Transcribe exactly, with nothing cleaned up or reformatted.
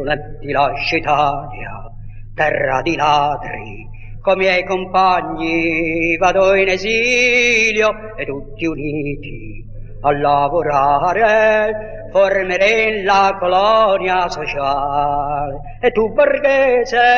ti lascio Italia, terra di ladri, come i miei compagni vado in esilio e tutti uniti a lavorare formeremo la colonia sociale e tu borghese